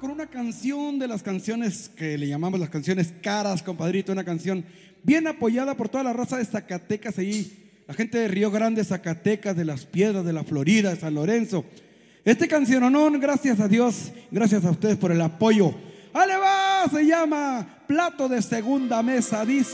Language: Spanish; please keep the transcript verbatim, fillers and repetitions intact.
con una canción de las canciones que le llamamos las canciones caras, compadrito. Una canción bien apoyada por toda la raza de Zacatecas ahí, la gente de Río Grande, Zacatecas, de Las Piedras, de la Florida, de San Lorenzo. Este canciononón, gracias a Dios, gracias a ustedes por el apoyo. ¡Ale va! Se llama Plato de Segunda Mesa, dice.